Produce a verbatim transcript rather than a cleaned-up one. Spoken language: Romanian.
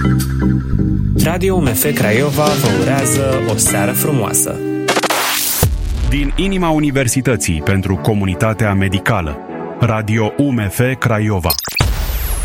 Radio U M F Craiova vă urează o seară frumoasă. Din inima Universității pentru Comunitatea Medicală, Radio U M F Craiova.